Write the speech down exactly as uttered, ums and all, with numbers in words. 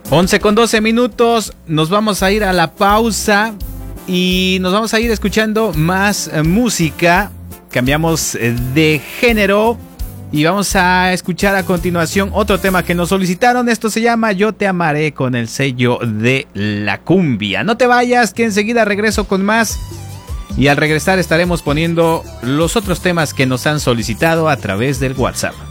once con doce minutos, nos vamos a ir a la pausa y nos vamos a ir escuchando más eh, música. Cambiamos eh, de género y vamos a escuchar a continuación otro tema que nos solicitaron. Esto se llama Yo te amaré, con el sello de la cumbia. No te vayas, que enseguida regreso con más. Y al regresar estaremos poniendo los otros temas que nos han solicitado a través del WhatsApp.